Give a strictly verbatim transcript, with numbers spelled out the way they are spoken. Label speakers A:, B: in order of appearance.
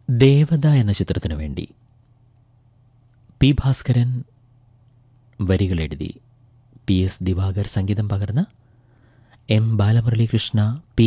A: ദേവത എന്ന ചിത്രത്തിനു വേണ്ടി P Bhaskaran വരികളെഴുതി P S Diwakar സംഗീതം പകർന്ന് എം ബാലമുരളീകൃഷ്ണ, പി